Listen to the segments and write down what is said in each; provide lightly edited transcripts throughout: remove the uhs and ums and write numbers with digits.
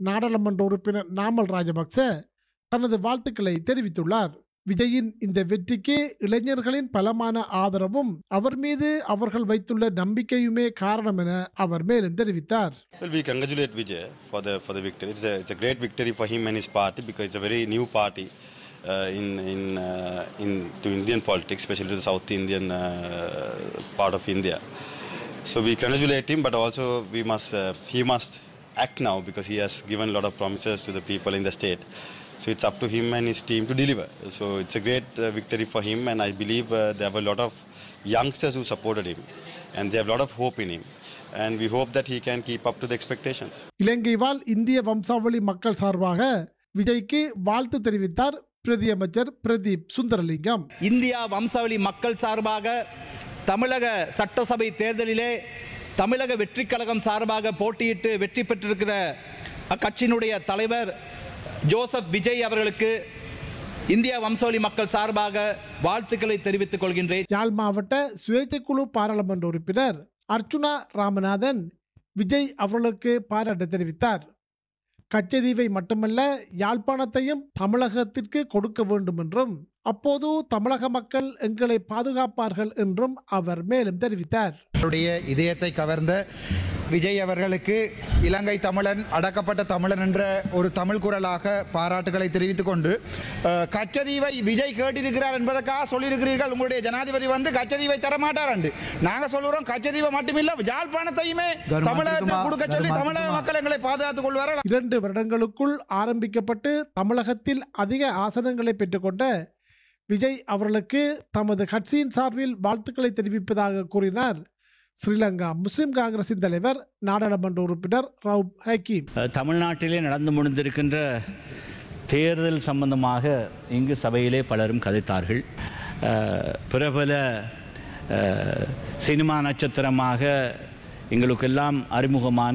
நாடாளுமன்ற உறுப்பினர் நாமல் ராஜபக்ச தனது வாழ்த்துக்களை தெரிவித்துள்ளார். விஜயின் இந்த வெற்றிக்கு இளைஞர்களின் பலமான ஆதரவும் அவர் மீது அவர்கள் வைத்துள்ள நம்பிக்கையுமே காரணம் என அவர் மேலும் தெரிவித்தார். Well, we congratulate Vijay for the victory. It's a great victory for him and his party because it's a very new party to Indian politics, especially to the South Indian part of India. So we congratulate him, but also he must act now because he has given a lot of promises to the people in the state. So it's up to him and his team to deliver. So it's a great victory for him, and I believe there were a lot of youngsters who supported him, and they have a lot of hope in him. And we hope that he can keep up to the expectations. இலங்கை வாழ் இந்திய வம்சாவளி மக்கள் சார்பாக விஜய்க்கு வாழ்த்து தெரிவித்தார் பிரதி அமைச்சர் பிரதீப் சுந்தரலிங்கம். இந்தியா வம்சாவளி மக்கள் சார்பாக தமிழக சட்டசபை தேர்தலிலே தமிழக வெற்றி கழகம் சார்பாக போட்டியிட்டு வெற்றி பெற்றிருக்கிற அக்கட்சியினுடைய தலைவர் ஜோசப் விஜய் அவர்களுக்கு இந்தியா வம்சாவளி மக்கள் சார்பாக வாழ்த்துக்களை தெரிவித்துக் கொள்கின்றேன். யாழ் மாவட்ட சுயேட்சைக்குழு பாராளுமன்ற உறுப்பினர் அர்ச்சுனா ராமநாதன் விஜய் அவர்களுக்கு பாராட்டு தெரிவித்தார். கச்சதீவை மட்டுமல்ல யாழ்ப்பாணத்தையும் தமிழகத்திற்கு கொடுக்க வேண்டும் என்றும் அப்போது தமிழக மக்கள் எங்களை பாதுகாப்பார்கள் என்றும் அவர் மேலும் தெரிவித்தார். இதயத்தை கவர்ந்த விஜய் அவர்களுக்கு இலங்கை தமிழன் அடக்கப்பட்ட தமிழன் என்ற ஒரு தமிழ் குரலாக பாராட்டுகளை தெரிவித்துக் கொண்டு, கச்சதீவை விஜய் கேட்டிருக்கிறார் என்பதற்காக சொல்லியிருக்கிறீர்கள் உங்களுடைய ஜனாதிபதி வந்து கச்சதீவை தரமாட்டார் என்று. நாங்கள் சொல்லுறோம் கச்சதீவை மட்டுமில்லை யாழ்ப்பாணத்தையுமே தமிழகத்தில் கொடுக்க சொல்லி தமிழக மக்கள் எங்களை பாதுகாத்துக் கொள்வார்கள். 2 வருடங்களுக்குள் ஆரம்பிக்கப்பட்டு தமிழகத்தில் அதிக ஆசனங்களை பெற்றுக்கொண்ட விஜய் அவர்களுக்கு தமது கட்சியின் சார்பில் வாழ்த்துக்களை தெரிவிப்பதாக கூறினார் ஸ்ரீலங்கா முஸ்லிம் காங்கிரசின் தலைவர் நாடாளுமன்ற உறுப்பினர் ரவுப் ஹக்கீம். தமிழ்நாட்டிலே நடந்து முடிந்திருக்கின்ற தேர்தல் சம்பந்தமாக இங்கு சபையிலே பலரும் கதைத்தார்கள். பிரபல சினிமா நட்சத்திரமாக எங்களுக்கெல்லாம் அறிமுகமான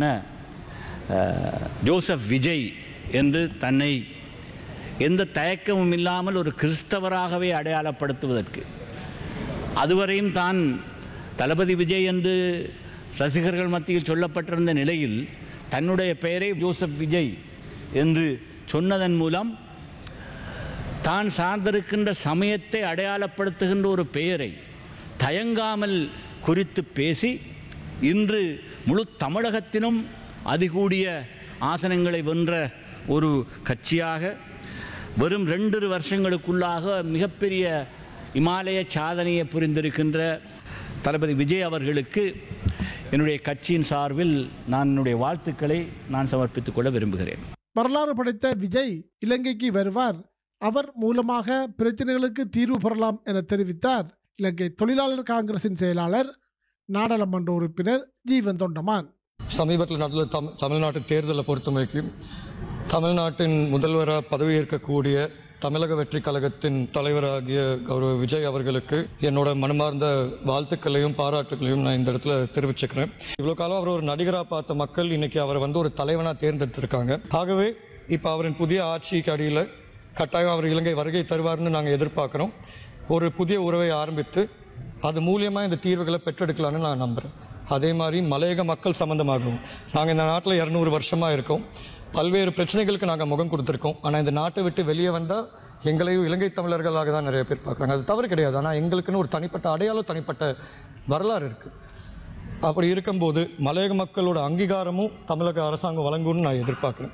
ஜோசப் விஜய் என்று தன்னை எந்த தயக்கமும் இல்லாமல் ஒரு கிறிஸ்தவராகவே அடையாளப்படுத்துவதற்கு, அதுவரையும் தான் தளபதி விஜய் என்று ரசிகர்கள் மத்தியில் சொல்லப்பட்டிருந்த நிலையில் தன்னுடைய பெயரை ஜோசப் விஜய் என்று சொன்னதன் மூலம் தான் சார்ந்திருக்கின்ற சமயத்தை அடையாளப்படுத்துகின்ற ஒரு பெயரை தயங்காமல் குறித்து பேசி இன்று முழு தமிழகத்திலும் அதிகூடிய ஆசனங்களை வென்ற ஒரு கட்சியாக வெறும் 2 வருஷங்களுக்குள்ளாக மிகப்பெரிய இமாலய சாதனையை புரிந்திருக்கின்ற தளபதி விஜய் அவர்களுக்கு என்னுடைய கட்சியின் சார்பில் நான் என்னுடைய வாழ்த்துக்களை நான் சமர்ப்பித்துக் கொள்ள விரும்புகிறேன். வரலாறு படைத்த விஜய் இலங்கைக்கு வருவார், அவர் மூலமாக பிரச்சனைகளுக்கு தீர்வு பெறலாம் என தெரிவித்தார் இலங்கை தொழிலாளர் காங்கிரசின் செயலாளர் நாடாளுமன்ற உறுப்பினர் ஜீவன் தொண்டமான். சமீபத்தில் நடந்த தமிழ்நாட்டு தேர்தலை பொறுத்தமைக்கும் தமிழ்நாட்டின் முதல்வராக பதவியேற்கக்கூடிய தமிழக வெற்றி கழகத்தின் தலைவராகிய கௌரவ விஜய் அவர்களுக்கு என்னோட மனமார்ந்த வாழ்த்துக்களையும் பாராட்டுகளையும் நான் இந்த இடத்துல தெரிவிச்சுக்கிறேன். இவ்வளோ காலம் அவர் ஒரு நடிகராக பார்த்த மக்கள் இன்னைக்கு அவரை வந்து ஒரு தலைவனாக தேர்ந்தெடுத்திருக்காங்க. ஆகவே இப்போ அவரின் புதிய ஆட்சிக்கு அடியில் கட்டாயம் அவர் இலங்கை வருகை தருவார்னு நாங்கள் எதிர்பார்க்குறோம். ஒரு புதிய உறவை ஆரம்பித்து அது மூலியமாக இந்த தீர்வுகளை பெற்றெடுக்கலான்னு நான் நம்புகிறேன். அதே மாதிரி மலையக மக்கள் சம்பந்தமாகவும் நாங்கள் இந்த நாட்டில் 200 வருஷமாக இருக்கோம். பல்வேறு பிரச்சனைகளுக்கு நாங்கள் முகம் கொடுத்துருக்கோம். ஆனால் இந்த நாட்டை விட்டு வெளியே வந்தால் எங்களையும் இலங்கை தமிழர்களாக தான் நிறைய பேர் பார்க்குறாங்க. அது தவறு கிடையாது. ஆனால் எங்களுக்குன்னு ஒரு தனிப்பட்ட அடையாளம், தனிப்பட்ட வரலாறு இருக்குது. அப்படி இருக்கும்போது மலையக மக்களோட அங்கீகாரமும் தமிழக அரசாங்கம் வழங்கும்னு நான் எதிர்பார்க்குறேன்.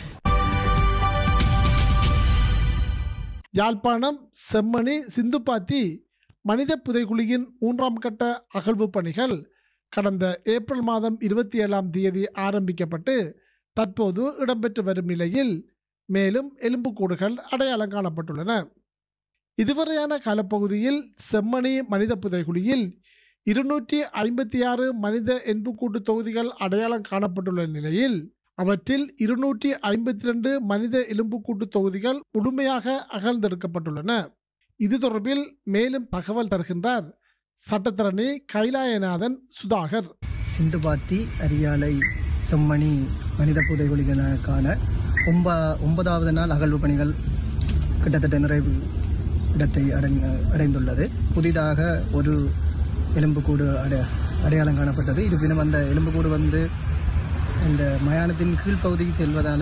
யாழ்ப்பாணம் செம்மணி சிந்துப்பாத்தி மனித புதைகுழியின் 3ஆம் கட்ட அகழ்வு பணிகள் கடந்த ஏப்ரல் மாதம் 27ஆம் தேதி ஆரம்பிக்கப்பட்டு தற்போது இடம்பெற்று வரும் நிலையில் மேலும் எலும்புக்கூடுகள் அடையாளம் காணப்பட்டுள்ளன. இதுவரையான காலப்பகுதியில் செம்மணி மனித புதைகுழியில் 256 மனித எலும்புக்கூட்டு தொகுதிகள் அடையாளம் காணப்பட்டுள்ள நிலையில் அவற்றில் 252 மனித எலும்புக்கூட்டு தொகுதிகள் முழுமையாக அகழ்ந்தெடுக்கப்பட்டுள்ளன. இது தொடர்பில் மேலும் தகவல் தருகின்றார் சட்டத்தரணி கைலாயநாதன் சுதாகர். சிந்துபாத்தி அரியாலை செம்மணி மனித புதைகுழிகளுக்கான 9வது நாள் அகழ்வு பணிகள் கிட்டத்தட்ட நிறைவு இடத்தை அடைந்துள்ளது. புதிதாக ஒரு எலும்புக்கூடு அடையாளம் காணப்பட்டது. இருப்பினும் அந்த எலும்புக்கூடு இந்த மயானத்தின் கீழ்ப்பகுதிக்கு செல்வதால்